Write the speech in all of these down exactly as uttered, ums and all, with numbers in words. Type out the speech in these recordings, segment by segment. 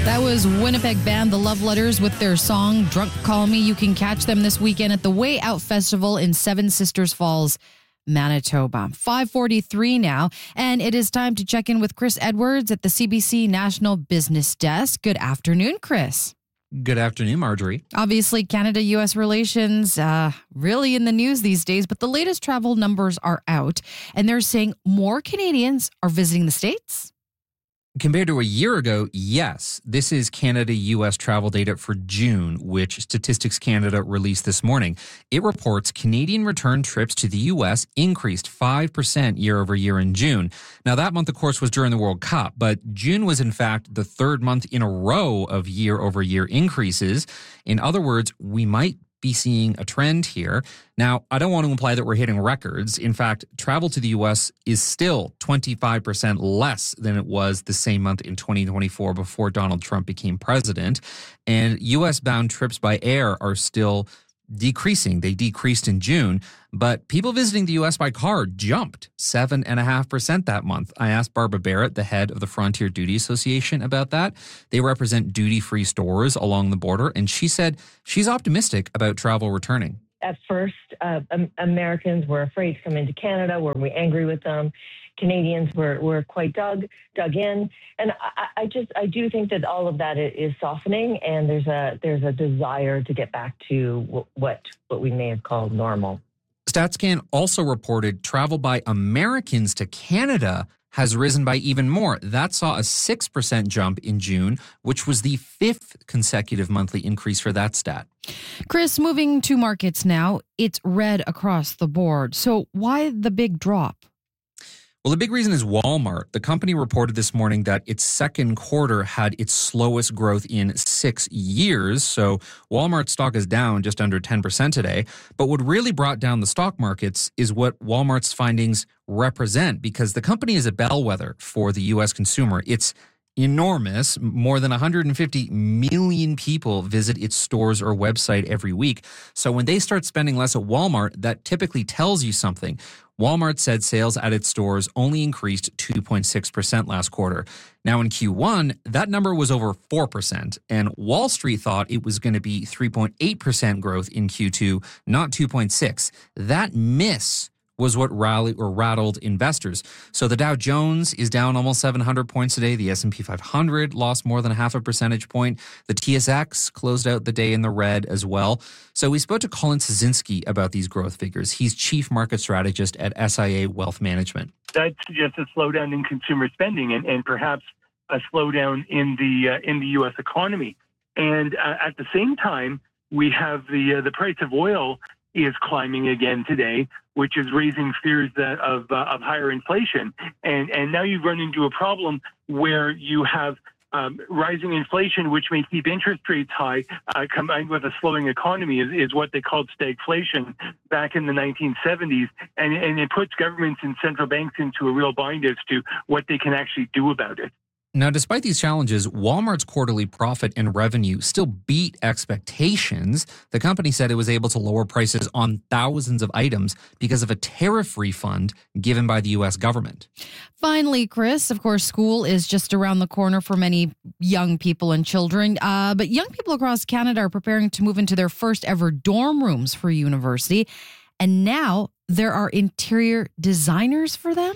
That was Winnipeg band The Love Letters with their song Drunk Call Me. You can catch them this weekend at the Way Out Festival in Seven Sisters Falls, Manitoba. five forty-three now, and it is time to check in with Chris Edwards at the C B C National Business Desk. Good afternoon, Chris. Good afternoon, Marjorie. Obviously, Canada-U S relations uh, really in the news these days, but the latest travel numbers are out, and they're saying more Canadians are visiting the States. Compared to a year ago, yes. This is Canada-U S travel data for June, which Statistics Canada released this morning. It reports Canadian return trips to the U S increased five percent year over year in June. Now, that month, of course, was during the World Cup, but June was, in fact, the third month in a row of year over year increases. In other words, we might be seeing a trend here. Now, I don't want to imply that we're hitting records. In fact, travel to the U S is still twenty-five percent less than it was the same month in twenty twenty-four before Donald Trump became president. And U S-bound trips by air are still decreasing. They decreased in June, but people visiting the U S by car jumped seven point five percent that month. I asked Barbara Barrett, the head of the Frontier Duty Association, about that. They represent duty-free stores along the border, and she said she's optimistic about travel returning. At first, uh, um, Americans were afraid to come into Canada. Were we angry with them? Canadians were, were quite dug dug in, and I, I just I do think that all of that is softening, and there's a there's a desire to get back to what what we may have called normal. StatsCan also reported travel by Americans to Canada has risen by even more. That saw a six percent jump in June, which was the fifth consecutive monthly increase for that stat. Chris, moving to markets now, it's red across the board. So why the big drop? Well, the big reason is Walmart. The company reported this morning that its second quarter had its slowest growth in six years. So Walmart stock is down just under ten percent today. But what really brought down the stock markets is what Walmart's findings represent, because the company is a bellwether for the U S consumer. It's enormous. More than one hundred fifty million people visit its stores or website every week. So when they start spending less at Walmart, that typically tells you something. Walmart said sales at its stores only increased two point six percent last quarter. Now in Q one, that number was over four percent, and Wall Street thought it was going to be three point eight percent growth in Q two, not two point six. That miss was what rallied or rattled investors. So the Dow Jones is down almost seven hundred points today. The S and P five hundred lost more than a half a percentage point. The T S X closed out the day in the red as well. So we spoke to Colin Szysinski about these growth figures. He's chief market strategist at S I A Wealth Management. That suggests a slowdown in consumer spending and, and perhaps a slowdown in the uh, in the U S economy. And uh, at the same time, we have the uh, the price of oil is climbing again today, which is raising fears that of uh, of higher inflation. And and now you've run into a problem where you have um, rising inflation, which may keep interest rates high, uh, combined with a slowing economy, is, is what they called stagflation back in the nineteen seventies. And, and it puts governments and central banks into a real bind as to what they can actually do about it. Now, despite these challenges, Walmart's quarterly profit and revenue still beat expectations. The company said it was able to lower prices on thousands of items because of a tariff refund given by the U S government. Finally, Chris, of course, school is just around the corner for many young people and children. Uh, but young people across Canada are preparing to move into their first ever dorm rooms for university. And now there are interior designers for them?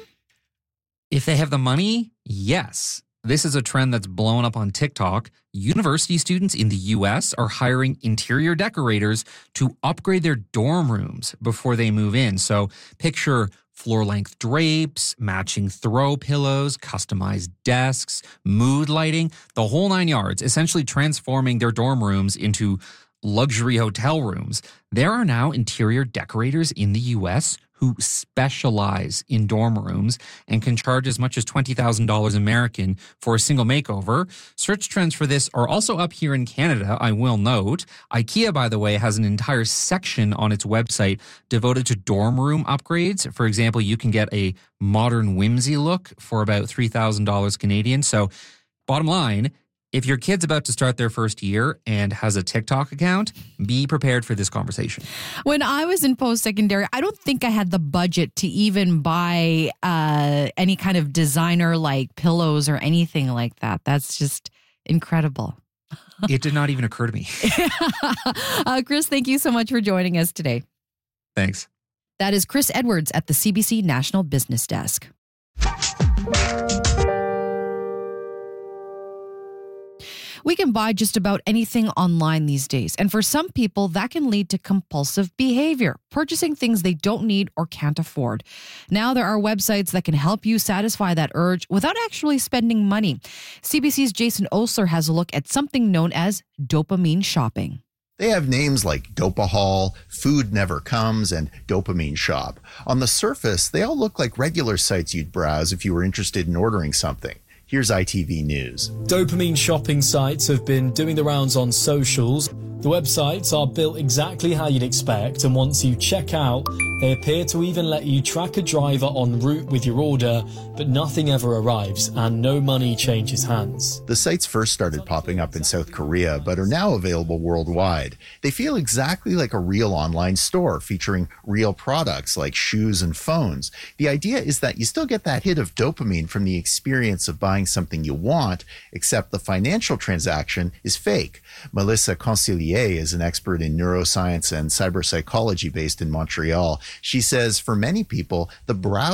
If they have the money, yes. This is a trend that's blown up on TikTok. University students in the U S are hiring interior decorators to upgrade their dorm rooms before they move in. So picture floor-length drapes, matching throw pillows, customized desks, mood lighting, the whole nine yards, essentially transforming their dorm rooms into luxury hotel rooms. There are now interior decorators in the U S who specialize in dorm rooms and can charge as much as twenty thousand dollars American for a single makeover. Search trends for this are also up here in Canada, I will note. IKEA, by the way, has an entire section on its website devoted to dorm room upgrades. For example, you can get a modern whimsy look for about three thousand dollars Canadian. So bottom line, if your kid's about to start their first year and has a TikTok account, be prepared for this conversation. When I was in post-secondary, I don't think I had the budget to even buy uh, any kind of designer like pillows or anything like that. That's just Incredible. It did not even occur to me. uh, Chris, thank you so much for joining us today. Thanks. That is Chris Edwards at the C B C National Business Desk. We can buy just about anything online these days. And for some people, that can lead to compulsive behavior, purchasing things they don't need or can't afford. Now there are websites that can help you satisfy that urge without actually spending money. C B C's Jason Osler has a look at something known as dopamine shopping. They have names like Dopahall, Food Never Comes, and Dopamine Shop. On the surface, they all look like regular sites you'd browse if you were interested in ordering something. Here's I T V News. Dopamine shopping sites have been doing the rounds on socials. The websites are built exactly how you'd expect, and once you check out, they appear to even let you track a driver en route with your order, but nothing ever arrives and no money changes hands. The sites first started popping up in South Korea, but are now available worldwide. They feel exactly like a real online store featuring real products like shoes and phones. The idea is that you still get that hit of dopamine from the experience of buying something you want, except the financial transaction is fake. Melissa Concilier is an expert in neuroscience and cyberpsychology based in Montreal. She says for many people, the browse